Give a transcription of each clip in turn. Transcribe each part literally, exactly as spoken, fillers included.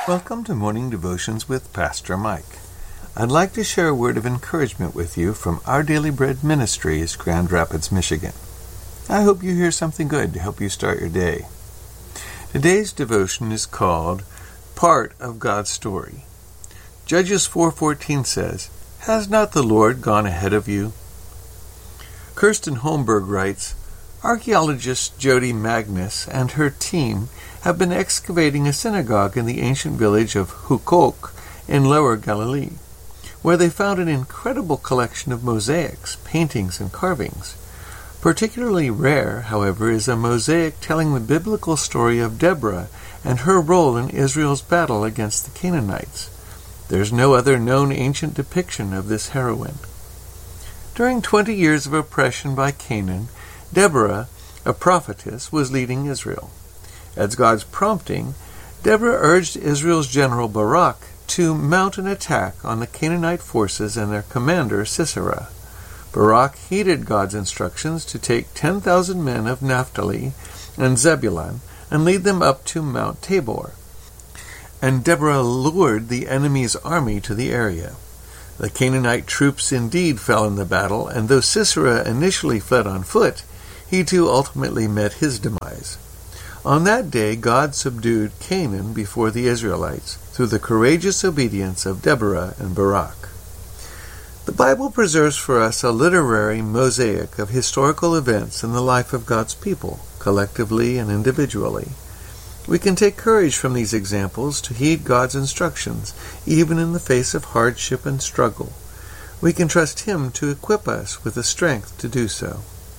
Welcome to Morning Devotions with Pastor Mike. I'd like to share a word of encouragement with you from Our Daily Bread Ministries, Grand Rapids, Michigan. I hope you hear something good to help you start your day. Today's devotion is called Part of God's Story. Judges four fourteen says, "Has not the Lord gone ahead of you?" Kirsten Holmberg writes, Archaeologist Jody Magnus and her team have been excavating a synagogue in the ancient village of Hukkok in Lower Galilee, where they found an incredible collection of mosaics, paintings, and carvings. Particularly rare, however, is a mosaic telling the biblical story of Deborah and her role in Israel's battle against the Canaanites. There's no other known ancient depiction of this heroine. During twenty years of oppression by Canaan, Deborah, a prophetess, was leading Israel. At God's prompting, Deborah urged Israel's general Barak to mount an attack on the Canaanite forces and their commander Sisera. Barak heeded God's instructions to take ten thousand men of Naphtali and Zebulun and lead them up to Mount Tabor. And Deborah lured the enemy's army to the area. The Canaanite troops indeed fell in the battle, and though Sisera initially fled on foot, he too ultimately met his demise. On that day, God subdued Canaan before the Israelites through the courageous obedience of Deborah and Barak. The Bible preserves for us a literary mosaic of historical events in the life of God's people, collectively and individually. We can take courage from these examples to heed God's instructions, even in the face of hardship and struggle. We can trust Him to equip us with the strength to do so.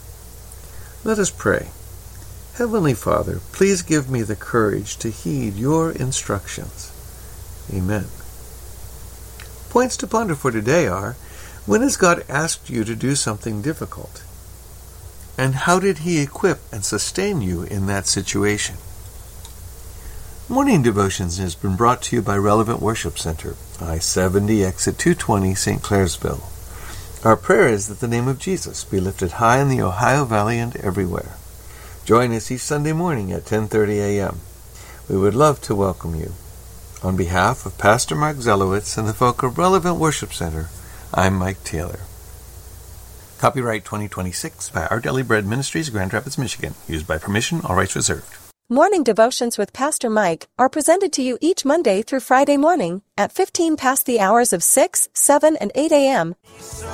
Let us pray. Heavenly Father, please give me the courage to heed your instructions. Amen. Points to ponder for today are, when has God asked you to do something difficult? And how did He equip and sustain you in that situation? Morning Devotions has been brought to you by Relevant Worship Center, I seventy, exit two twenty, Saint Clairsville. Our prayer is that the name of Jesus be lifted high in the Ohio Valley and everywhere. Join us each Sunday morning at ten thirty a.m. We would love to welcome you. On behalf of Pastor Mark Zelowitz and the folk of Relevant Worship Center, I'm Mike Taylor. Copyright twenty twenty-six by Our Daily Bread Ministries, Grand Rapids, Michigan. Used by permission, all rights reserved. Morning Devotions with Pastor Mike are presented to you each Monday through Friday morning at fifteen past the hours of six, seven, and eight a.m.